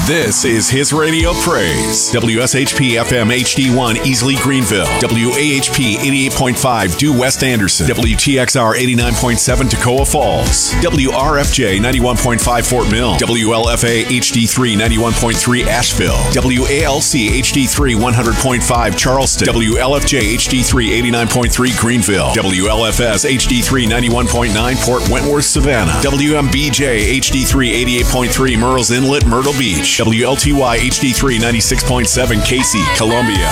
This is His Radio Praise. WSHP FM HD1 Easley Greenville. WAHP 88.5 Due West Anderson. WTXR 89.7 Toccoa Falls. WRFJ 91.5 Fort Mill. WLFA HD3 91.3 Asheville. WALC HD3 100.5 Charleston. WLFJ HD3 89.3 Greenville. WLFS HD3 91.9 Port Wentworth Savannah. WMBJ HD3 88.3 Murrells Inlet Myrtle Beach. WLTY HD3 96.7 Casey, Columbia.